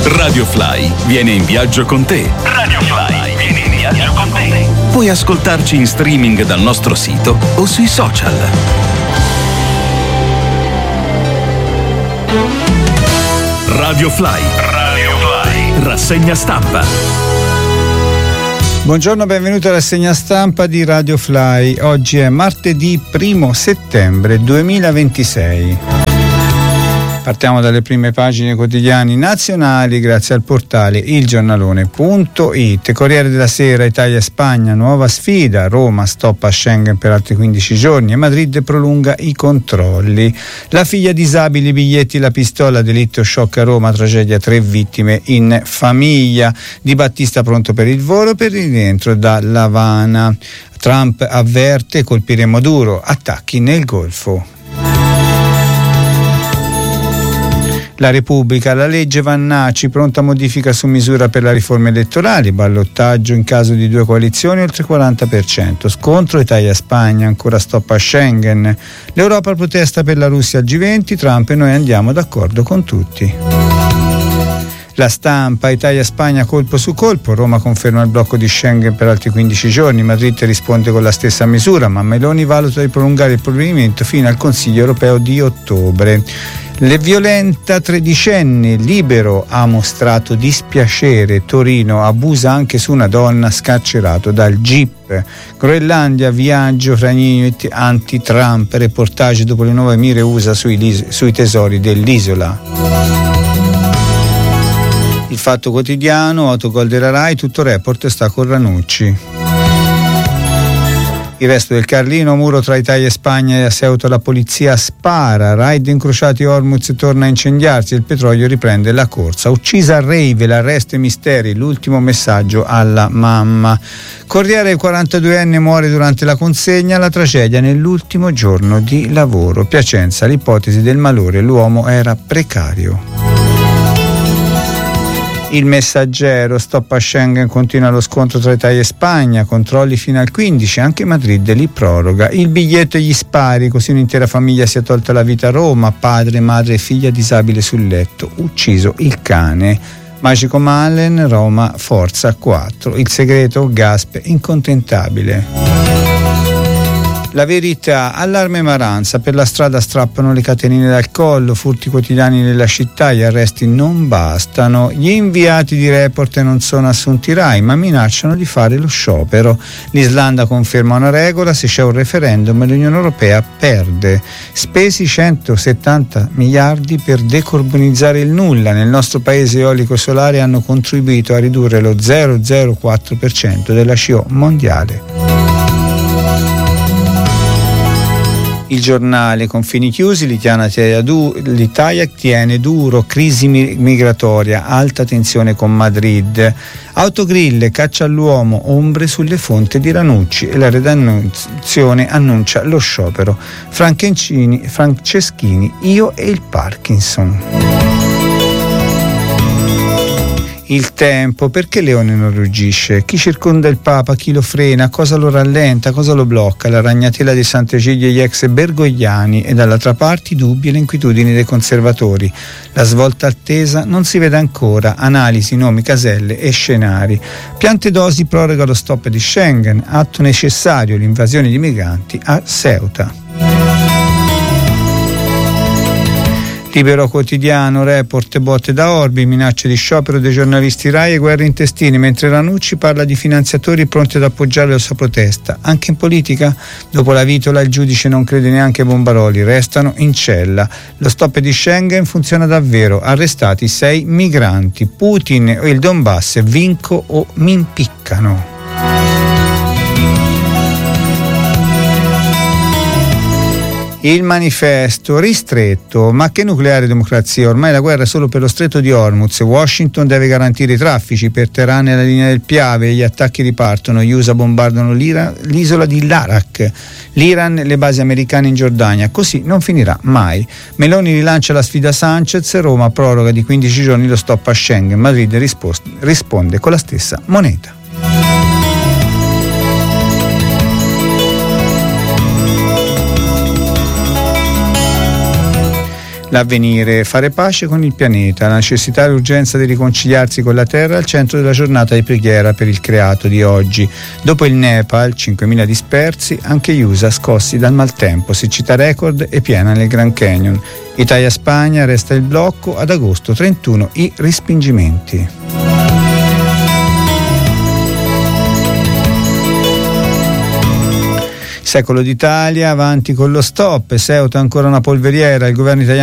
Radio Fly viene in viaggio con te. Radio Fly viene in viaggio con te. Puoi ascoltarci in streaming dal nostro sito o sui social. Radio Fly. Radio Fly. Rassegna stampa. Buongiorno, benvenuti alla rassegna stampa di Radio Fly. Oggi è martedì 1 settembre 2026. Partiamo dalle prime pagine quotidiani nazionali grazie al portale ilgiornalone.it. Corriere della Sera, Italia-Spagna, nuova sfida, Roma stop a Schengen per altri 15 giorni e Madrid prolunga i controlli. La figlia disabili, biglietti, la pistola, delitto shock a Roma, tragedia, 3 vittime in famiglia. Di Battista pronto per il volo per il rientro da L'Avana. Trump avverte, colpiremo duro, attacchi nel Golfo. La Repubblica, la legge Vannaci, pronta modifica su misura per la riforma elettorale, ballottaggio in caso di 2 coalizioni oltre il 40%, scontro Italia-Spagna, ancora stop a Schengen, l'Europa protesta per la Russia al G20, Trump e noi andiamo d'accordo con tutti. La Stampa, Italia-Spagna colpo su colpo, Roma conferma il blocco di Schengen per altri 15 giorni, Madrid risponde con la stessa misura, ma Meloni valuta di prolungare il provvedimento fino al Consiglio europeo di ottobre. Le violenta tredicenne, Libero ha mostrato dispiacere, Torino abusa anche su una donna, scarcerato dal GIP. Groenlandia, viaggio fra Inuit anti-Trump, reportage dopo le nuove mire USA sui tesori dell'isola. Il Fatto Quotidiano, autogol della Rai, tutto report sta con Ranucci. Il resto del Carlino, muro tra Italia e Spagna e a Ceuta la polizia spara, raid incrociati Hormuz torna a incendiarsi, il petrolio riprende la corsa. Uccisa a Rave, l'arresto e misteri, l'ultimo messaggio alla mamma. Corriere, 42enne muore durante la consegna, la tragedia nell'ultimo giorno di lavoro. Piacenza, l'ipotesi del malore, l'uomo era precario. Il Messaggero, stop a Schengen, continua lo scontro tra Italia e Spagna, controlli fino al 15, anche Madrid li proroga. Il biglietto e gli spari, così un'intera famiglia si è tolta la vita a Roma, padre, madre e figlia disabile sul letto, ucciso il cane. Magico Malen, Roma, forza 4. Il segreto, Gasp, incontentabile. La Verità, allarme Maranza, per la strada strappano le catenine dal collo, furti quotidiani nella città, gli arresti non bastano, gli inviati di report non sono assunti Rai ma minacciano di fare lo sciopero. L'Islanda conferma una regola, se c'è un referendum l'Unione Europea perde. Spesi 170 miliardi per decarbonizzare il nulla, nel nostro paese eolico e solare hanno contribuito a ridurre lo 0,04% della CO mondiale. Il Giornale, confini chiusi, l'Italia tiene duro, crisi migratoria, alta tensione con Madrid. Autogrill, caccia all'uomo, ombre sulle fonti di Ranucci e la redazione annuncia lo sciopero. Franceschini, io e il Parkinson. Il Tempo, perché Leone non ruggisce? Chi circonda il Papa, chi lo frena, cosa lo rallenta, cosa lo blocca? La ragnatela di Sant'Egidio e gli ex bergogliani e dall'altra parte i dubbi e le inquietudini dei conservatori. La svolta attesa non si vede ancora, analisi, nomi, caselle e scenari. Piantedosi proroga lo stop di Schengen, atto necessario, l'invasione di migranti a Ceuta. Libero Quotidiano, report, botte da Orbi, minacce di sciopero dei giornalisti Rai e guerre intestine, mentre Ranucci parla di finanziatori pronti ad appoggiare la sua protesta. Anche in politica? Dopo la vitola il giudice non crede neanche ai bombaroli, restano in cella. Lo stop di Schengen funziona davvero, arrestati 6 migranti. Putin e il Donbass, vinco o mi impiccano. Il Manifesto, ristretto, ma che nucleare democrazia, ormai la guerra è solo per lo stretto di Hormuz, Washington deve garantire i traffici, per Teheran e la linea del Piave, gli attacchi ripartono, gli USA bombardano l'isola di Larak, l'Iran le basi americane in Giordania, così non finirà mai. Meloni rilancia la sfida Sanchez, Roma proroga di 15 giorni lo stop a Schengen, Madrid risponde con la stessa moneta. L'Avvenire, fare pace con il pianeta, la necessità e l'urgenza di riconciliarsi con la Terra al centro della giornata di preghiera per il creato di oggi. Dopo il Nepal, 5.000 dispersi, anche gli USA scossi dal maltempo, siccità record e piena nel Grand Canyon. Italia-Spagna, resta il blocco, ad agosto 31 i respingimenti. Secolo d'Italia, avanti con lo stop, Ceuta ancora una polveriera, il governo italiano